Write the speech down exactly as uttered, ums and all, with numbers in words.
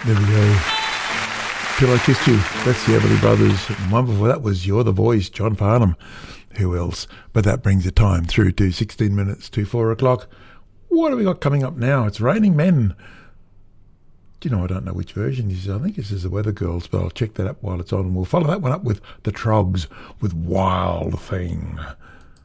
There we go. Till I Kissed You. That's the Everly Brothers. One before that was You're the Voice, John Farnham. Who else? But that brings the time through to sixteen minutes to four o'clock. What have we got coming up now? It's Raining Men. Do you know, I don't know which version this is. I think this is the Weather Girls, but I'll check that up while it's on. And we'll follow that one up with the Trogs with Wild Thing.